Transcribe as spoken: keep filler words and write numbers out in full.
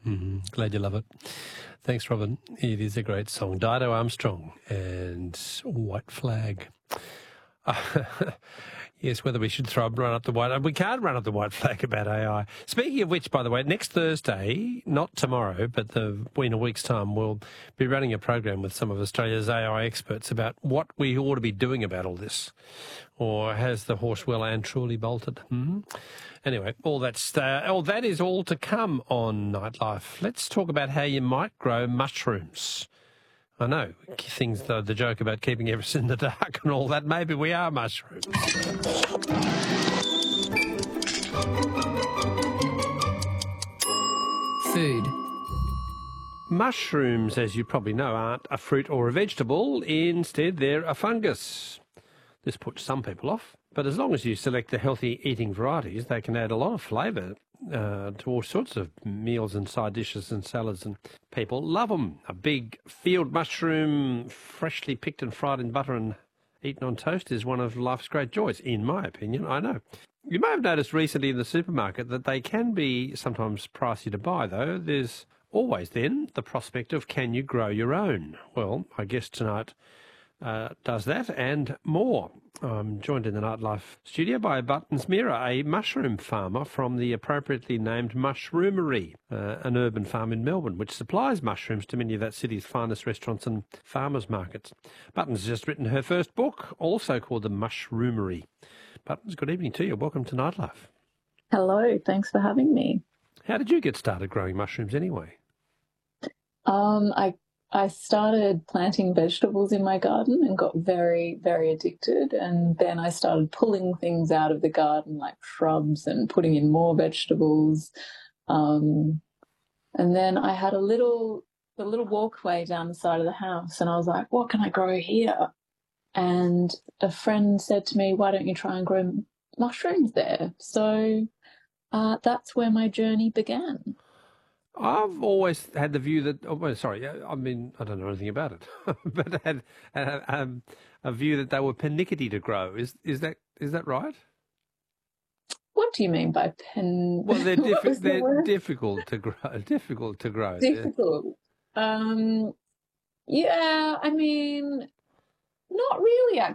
Mm, glad you love it. Thanks, Robin. It is a great song. Dido Armstrong and White Flag. Yes, whether we should throw run up the white... We can't run up the white flag about A I. Speaking of which, by the way, next Thursday, not tomorrow, but the, in a week's time, we'll be running a program with some of Australia's A I experts about what we ought to be doing about all this. Or has the horse well and truly bolted? Mm-hmm. Anyway, all that's uh, all that is all to come on Nightlife. Let's talk about how you might grow mushrooms. I know, things, the, the joke about keeping everything in the dark and all that, maybe we are mushrooms. Food. Mushrooms, as you probably know, aren't a fruit or a vegetable. Instead, they're a fungus. This puts some people off, but as long as you select the healthy eating varieties, they can add a lot of flavour uh, to all sorts of meals and side dishes and salads, and people love them. A big field mushroom, freshly picked and fried in butter and eaten on toast, is one of life's great joys, in my opinion, I know. You may have noticed recently in the supermarket that they can be sometimes pricey to buy, though. There's always then the prospect of, can you grow your own? Well, I guess tonight Uh, does that and more. I'm joined in the Nightlife studio by Buttons Mira, a mushroom farmer from the appropriately named Mushroomery, uh, an urban farm in Melbourne, which supplies mushrooms to many of that city's finest restaurants and farmers markets. Buttons has just written her first book, also called The Mushroomery. Buttons, good evening to you. Welcome to Nightlife. Hello, thanks for having me. How did you get started growing mushrooms anyway? Um, I I started planting vegetables in my garden and got very, very addicted. And then I started pulling things out of the garden like shrubs and putting in more vegetables. Um, and then I had a little, a little walkway down the side of the house, and I was like, what can I grow here? And a friend said to me, why don't you try and grow mushrooms there? So uh, that's where my journey began. I've always had the view that, oh, well, sorry, I mean, I don't know anything about it, but had uh, um, a view that they were pernickety to grow. Is is that is that right? What do you mean by pen? Well, they're, diffi- the they're difficult to grow. Difficult to grow. Difficult. Um, yeah, I mean, not really, actually.